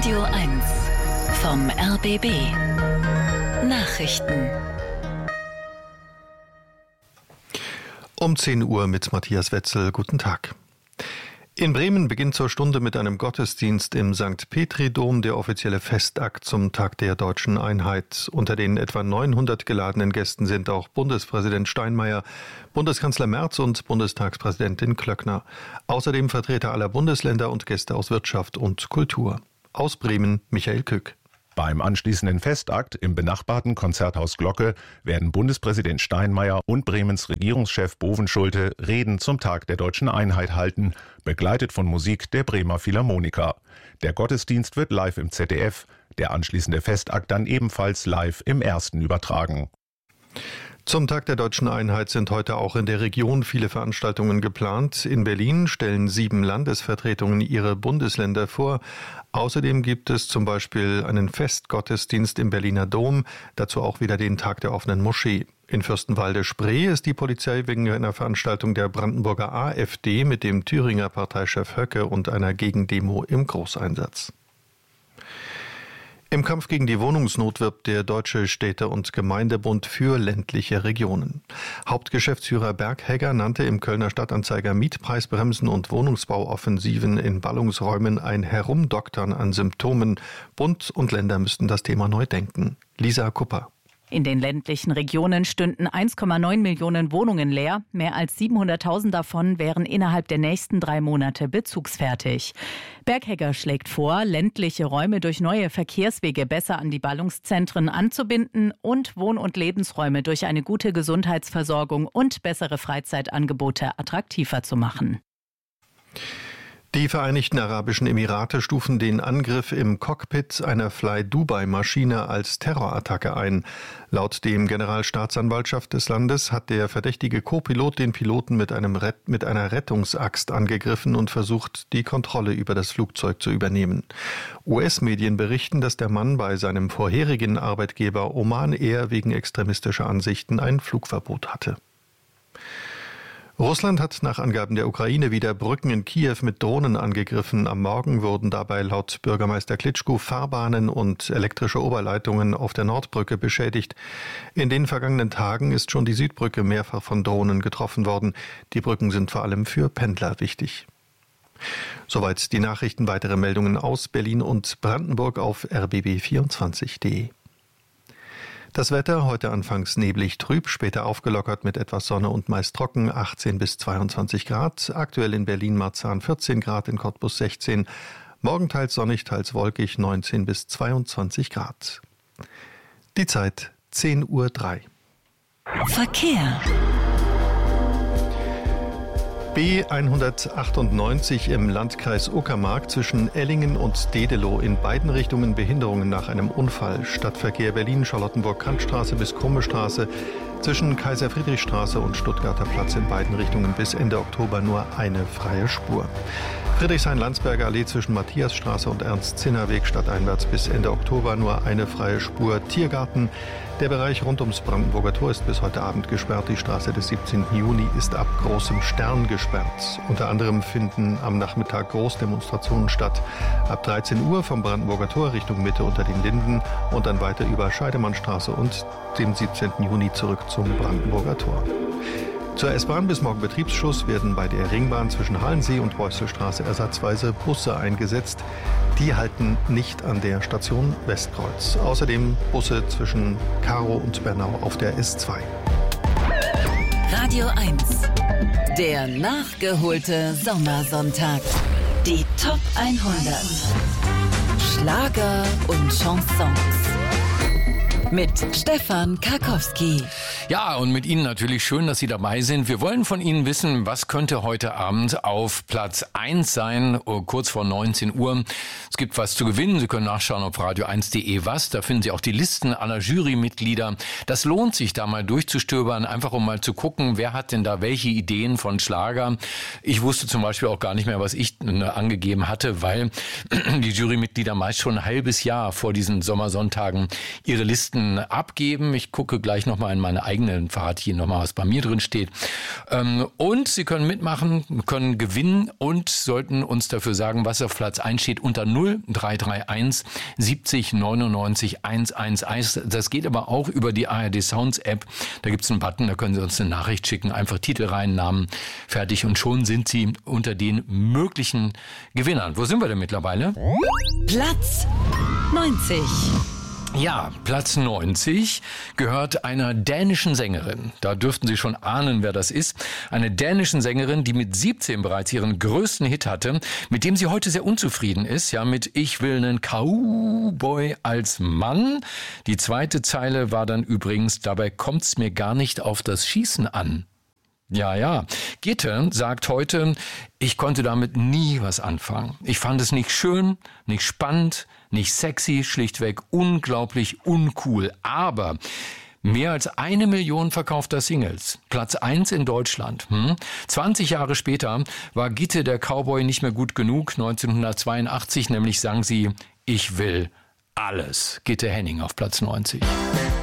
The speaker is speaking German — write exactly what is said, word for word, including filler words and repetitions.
Radio eins vom R B B. Nachrichten. Um zehn Uhr mit Matthias Wetzel. Guten Tag. In Bremen beginnt zur Stunde mit einem Gottesdienst im Sankt Petri-Dom der offizielle Festakt zum Tag der Deutschen Einheit. Unter den etwa neunhundert geladenen Gästen sind auch Bundespräsident Steinmeier, Bundeskanzler Merz und Bundestagspräsidentin Klöckner. Außerdem Vertreter aller Bundesländer und Gäste aus Wirtschaft und Kultur. Aus Bremen Michael Kück. Beim anschließenden Festakt im benachbarten Konzerthaus Glocke werden Bundespräsident Steinmeier und Bremens Regierungschef Bovenschulte Reden zum Tag der Deutschen Einheit halten, begleitet von Musik der Bremer Philharmoniker. Der Gottesdienst wird live im Z D F, der anschließende Festakt dann ebenfalls live im Ersten übertragen. Zum Tag der Deutschen Einheit sind heute auch in der Region viele Veranstaltungen geplant. In Berlin stellen sieben Landesvertretungen ihre Bundesländer vor. Außerdem gibt es zum Beispiel einen Festgottesdienst im Berliner Dom, dazu auch wieder den Tag der offenen Moschee. In Fürstenwalde-Spree ist die Polizei wegen einer Veranstaltung der Brandenburger AfD mit dem Thüringer Parteichef Höcke und einer Gegendemo im Großeinsatz. Im Kampf gegen die Wohnungsnot wirbt der Deutsche Städte- und Gemeindebund für ländliche Regionen. Hauptgeschäftsführer Berg Hegger nannte im Kölner Stadtanzeiger Mietpreisbremsen und Wohnungsbauoffensiven in Ballungsräumen ein Herumdoktern an Symptomen. Bund und Länder müssten das Thema neu denken. Lisa Kupper. In den ländlichen Regionen stünden eins Komma neun Millionen Wohnungen leer. Mehr als siebenhunderttausend davon wären innerhalb der nächsten drei Monate bezugsfertig. Berghegger schlägt vor, ländliche Räume durch neue Verkehrswege besser an die Ballungszentren anzubinden und Wohn- und Lebensräume durch eine gute Gesundheitsversorgung und bessere Freizeitangebote attraktiver zu machen. Die Vereinigten Arabischen Emirate stufen den Angriff im Cockpit einer Fly-Dubai-Maschine als Terrorattacke ein. Laut dem Generalstaatsanwaltschaft des Landes hat der verdächtige Co-Pilot den Piloten mit, einem Ret- mit einer Rettungsaxt angegriffen und versucht, die Kontrolle über das Flugzeug zu übernehmen. U S-Medien berichten, dass der Mann bei seinem vorherigen Arbeitgeber Oman Air wegen extremistischer Ansichten ein Flugverbot hatte. Russland hat nach Angaben der Ukraine wieder Brücken in Kiew mit Drohnen angegriffen. Am Morgen wurden dabei laut Bürgermeister Klitschko Fahrbahnen und elektrische Oberleitungen auf der Nordbrücke beschädigt. In den vergangenen Tagen ist schon die Südbrücke mehrfach von Drohnen getroffen worden. Die Brücken sind vor allem für Pendler wichtig. Soweit die Nachrichten. Weitere Meldungen aus Berlin und Brandenburg auf r b b vierundzwanzig punkt d e. Das Wetter heute anfangs neblig trüb, später aufgelockert mit etwas Sonne und meist trocken, achtzehn bis zweiundzwanzig Grad. Aktuell in Berlin-Marzahn vierzehn Grad, in Cottbus sechzehn. Morgen teils sonnig, teils wolkig, neunzehn bis zweiundzwanzig Grad. Die Zeit zehn Uhr drei. Verkehr. B hundertachtundneunzig im Landkreis Uckermark zwischen Ellingen und Dedelow, in beiden Richtungen Behinderungen nach einem Unfall. Stadtverkehr Berlin, Charlottenburg-Kantstraße bis Krummestraße, zwischen Kaiser-Friedrich-Straße und Stuttgarter Platz in beiden Richtungen bis Ende Oktober nur eine freie Spur. Friedrichshain-Landsberger Allee zwischen Matthiasstraße und Ernst-Zinner-Weg stadteinwärts bis Ende Oktober nur eine freie Spur. Tiergarten. Der Bereich rund ums Brandenburger Tor ist bis heute Abend gesperrt. Die Straße des siebzehnten Juni ist ab Großem Stern gesperrt. Unter anderem finden am Nachmittag Großdemonstrationen statt. Ab dreizehn Uhr vom Brandenburger Tor Richtung Mitte unter den Linden und dann weiter über Scheidemannstraße und dem siebzehnten Juni zurück zum Brandenburger Tor. Zur S-Bahn bis morgen Betriebsschluss werden bei der Ringbahn zwischen Hallensee und Beuselstraße ersatzweise Busse eingesetzt. Die halten nicht an der Station Westkreuz. Außerdem Busse zwischen Karow und Bernau auf der S zwei. Radio eins. Der nachgeholte Sommersonntag. Die Top hundert. Schlager und Chansons. Mit Stefan Karkowski. Ja, und mit Ihnen natürlich schön, dass Sie dabei sind. Wir wollen von Ihnen wissen, was könnte heute Abend auf Platz eins sein, kurz vor neunzehn Uhr. Es gibt was zu gewinnen. Sie können nachschauen auf radio eins punkt de was. Da finden Sie auch die Listen aller Jurymitglieder. Das lohnt sich, da mal durchzustöbern, einfach um mal zu gucken, wer hat denn da welche Ideen von Schlager. Ich wusste zum Beispiel auch gar nicht mehr, was ich angegeben hatte, weil die Jurymitglieder meist schon ein halbes Jahr vor diesen Sommersonntagen ihre Listen Listen abgeben. Ich gucke gleich nochmal in meine eigenen, verrate ich Ihnen nochmal, was bei mir drin steht. Und Sie können mitmachen, können gewinnen und sollten uns dafür sagen, was auf Platz eins steht, unter null drei drei eins siebzig neunundneunzig hunderteins. Das geht aber auch über die A R D Sounds App. Da gibt es einen Button, da können Sie uns eine Nachricht schicken, einfach Titel rein, Namen, fertig und schon sind Sie unter den möglichen Gewinnern. Wo sind wir denn mittlerweile? Platz neunzig. Ja, Platz neunzig gehört einer dänischen Sängerin. Da dürften Sie schon ahnen, wer das ist. Eine dänischen Sängerin, die mit siebzehn bereits ihren größten Hit hatte, mit dem sie heute sehr unzufrieden ist. Ja, mit Ich will einen Cowboy als Mann. Die zweite Zeile war dann übrigens, dabei kommt's mir gar nicht auf das Schießen an. Ja, ja. Gitte sagt heute, ich konnte damit nie was anfangen. Ich fand es nicht schön, nicht spannend, nicht sexy, schlichtweg unglaublich uncool. Aber mehr als eine Million verkaufter Singles. Platz eins in Deutschland. Hm? zwanzig Jahre später war Gitte der Cowboy nicht mehr gut genug. neunzehnhundertzweiundachtzig nämlich sang sie, ich will alles. Gitte Henning auf Platz neunzig.